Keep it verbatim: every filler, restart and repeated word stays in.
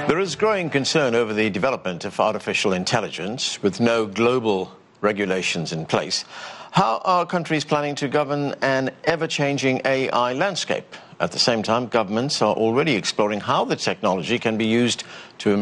There is growing concern over the development of artificial intelligence with no global regulations in place. How are countries planning to govern an ever-changing A I landscape? At the same time, governments are already exploring how the technology can be used to improve